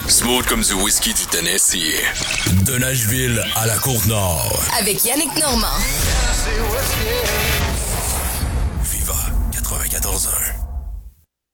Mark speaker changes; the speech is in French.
Speaker 1: Smooth comme du whisky du Tennessee. De Nashville à la Côte-Nord.
Speaker 2: Avec Yannick Normand.